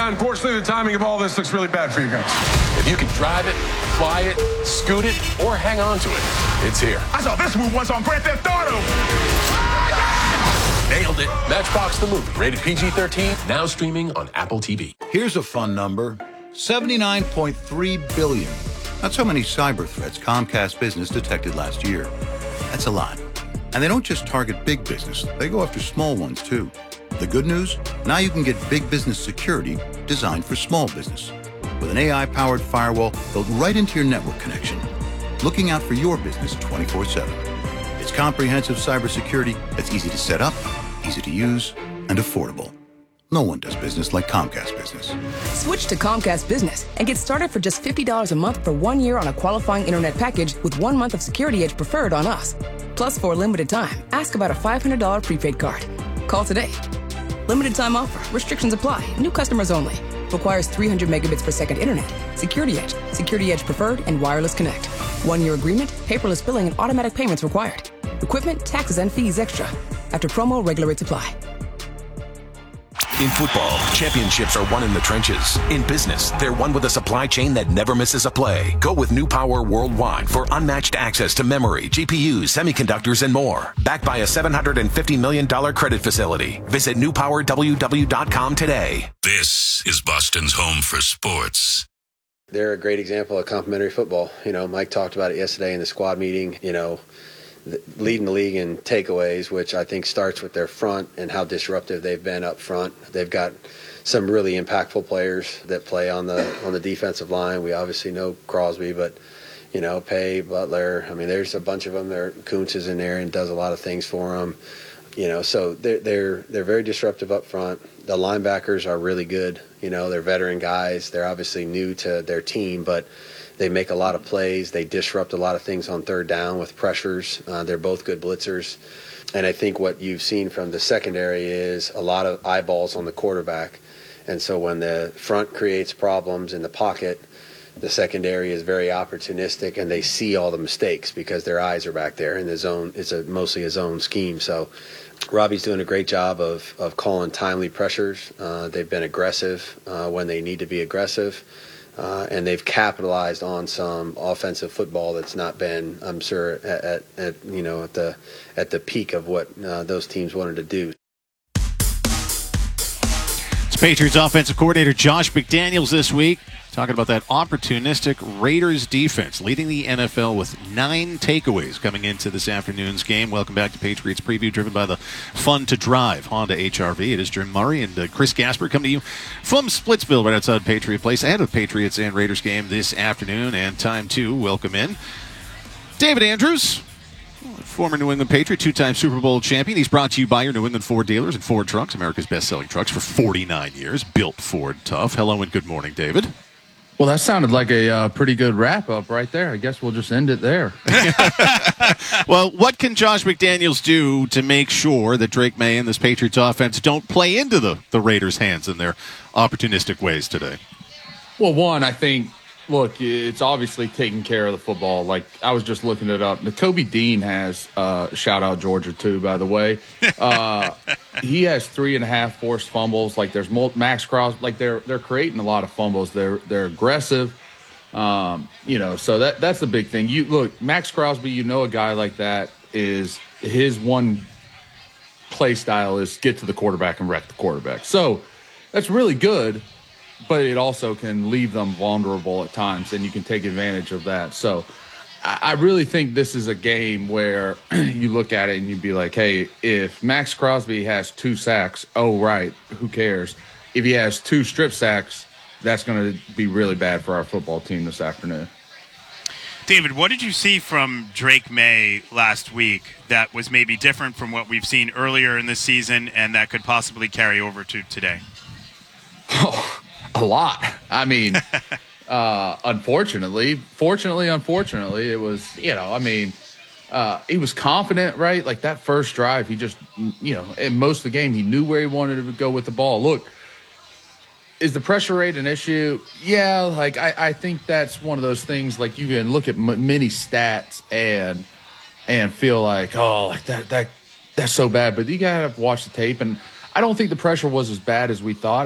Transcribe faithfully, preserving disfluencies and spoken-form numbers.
Uh, unfortunately, the timing of all this looks really bad for you guys. If you can drive it, fly it, scoot it, or hang on to it, it's here. I saw this move once on Grand Theft Auto. Nailed it. Matchbox the movie. Rated P G thirteen. Now streaming on Apple T V. Here's a fun number. seventy-nine point three billion. That's how many cyber threats Comcast Business detected last year. That's a lot. And they don't just target big business. They go after small ones, too. The good news? Now you can get big business security designed for small business. With an A I-powered firewall built right into your network connection. Looking out for your business twenty-four seven. It's comprehensive cybersecurity that's easy to set up, easy to use, and affordable. No one does business like Comcast Business. Switch to Comcast Business and get started for just fifty dollars a month for one year on a qualifying internet package with one month of Security Edge Preferred on us. Plus, for a limited time, ask about a five hundred dollars prepaid card. Call today. Limited time offer. Restrictions apply. New customers only. Requires three hundred megabits per second internet. Security Edge, Security Edge Preferred, and Wireless Connect. One-year agreement, paperless billing, and automatic payments required. Equipment, taxes, and fees extra. After promo, regular rates apply. In football, championships are won in the trenches. In business, they're won with a supply chain that never misses a play. Go with New Power Worldwide for unmatched access to memory, G P Us, semiconductors, and more. Backed by a seven hundred fifty million dollars credit facility. Visit new power w w dot com today. This is Boston's home for sports. They're a great example of complementary football. You know, Mike talked about it yesterday in the squad meeting, you know, leading the league in takeaways, which I think starts with their front and how disruptive they've been up front. They've got some really impactful players that play on the on the defensive line. We obviously know Crosby, but you know, Pay, Butler. I mean, there's a bunch of them. There, Kuntz is in there and does a lot of things for them. You know, so they're they're they're very disruptive up front. The linebackers are really good. You know, they're veteran guys. They're obviously new to their team, but they make a lot of plays. They disrupt a lot of things on third down with pressures. Uh, they're both good blitzers. And I think what you've seen from the secondary is a lot of eyeballs on the quarterback. And so when the front creates problems in the pocket, the secondary is very opportunistic, and they see all the mistakes because their eyes are back there in the zone. It's a, mostly a zone scheme. So Robbie's doing a great job of, of calling timely pressures. Uh, they've been aggressive uh, when they need to be aggressive. Uh, and they've capitalized on some offensive football that's not been, I'm sure, at, at, at you know at the at the peak of what uh, those teams wanted to do. It's Patriots offensive coordinator Josh McDaniels this week talking about that opportunistic Raiders defense, leading the N F L with nine takeaways coming into this afternoon's game. Welcome back to Patriots Preview, driven by the Fun to Drive Honda H R V. It is Jim Murray and uh, Chris Gasper coming to you from Splitsville, right outside Patriot Place, ahead of Patriots and Raiders game this afternoon. And time to welcome in David Andrews, former New England Patriot, two-time Super Bowl champion. He's brought to you by your New England Ford dealers and Ford Trucks, America's best-selling trucks for forty-nine years. Built Ford tough. Hello and good morning, David. Well, that sounded like a uh, pretty good wrap-up right there. I guess we'll just end it there. Well, what can Josh McDaniels do to make sure that Drake May and this Patriots offense don't play into the, the Raiders' hands in their opportunistic ways today? Well, one, I think, look, it's obviously taking care of the football. Like, I was just looking it up. Nakobe Dean has, uh, shout out Georgia, too, by the way. Uh, he has three and a half forced fumbles. Like, there's multi- Max Crosby. Like, they're they're creating a lot of fumbles. They're they're aggressive. Um, you know, so that that's the big thing. You look, Max Crosby, you know, a guy like that is his one play style is get to the quarterback and wreck the quarterback. So that's really good. But it also can leave them vulnerable at times, and you can take advantage of that. So I, I really think this is a game where you look at it and you'd be like, hey, if Max Crosby has two sacks, oh, right, who cares? If he has two strip sacks, that's going to be really bad for our football team this afternoon. David, what did you see from Drake May last week that was maybe different from what we've seen earlier in the season and that could possibly carry over to today? Oh. A lot. I mean, uh, unfortunately, fortunately, unfortunately, it was, you know, I mean, uh, he was confident, right? Like that first drive, he just, you know, in most of the game, he knew where he wanted to go with the ball. Look, is the pressure rate an issue? Yeah, like I, I think that's one of those things, like you can look at m- many stats and and feel like, oh, like that, that that's so bad. But you got to watch the tape. And I don't think the pressure was as bad as we thought.